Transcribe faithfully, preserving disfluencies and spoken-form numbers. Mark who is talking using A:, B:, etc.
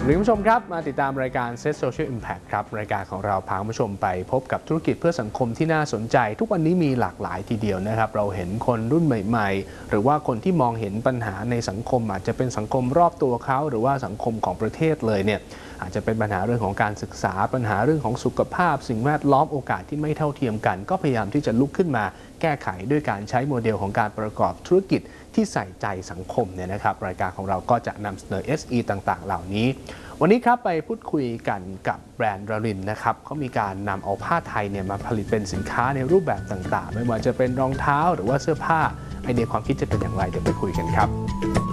A: คุณผู้ชมครับมาติดตามรายการ Set Social Impact ครับรายการของเราพาคุณผู้ชมไปพบกับธุรกิจเพื่อสังคมที่น่าสนใจทุกวันนี้มีหลากหลายทีเดียวนะครับเราเห็นคนรุ่นใหม่ๆหรือว่าคนที่มองเห็นปัญหาในสังคมอาจจะเป็นสังคมรอบตัวเขาหรือว่าสังคมของประเทศเลยเนี่ยอาจจะเป็นปัญหาเรื่องของการศึกษาปัญหาเรื่องของสุขภาพสิ่งแวดล้อมโอกาสที่ไม่เท่าเทียมกันก็พยายามที่จะลุกขึ้นมาแก้ไขด้วยการใช้โมเดลของการประกอบธุรกิจที่ใส่ใจสังคมเนี่ยนะครับรายการของเราก็จะนำเสนอ เอส อี ต่างๆเหล่านี้วันนี้ครับไปพูดคุยกันกับแบรนด์รรินนะครับเขามีการนำเอาผ้าไทยเนี่ยมาผลิตเป็นสินค้าในรูปแบบต่างๆไม่ว่าจะเป็นรองเท้าหรือว่าเสื้อผ้าไอเดียความคิดจะเป็นอย่างไรเดี๋ยวไปคุยกันครับ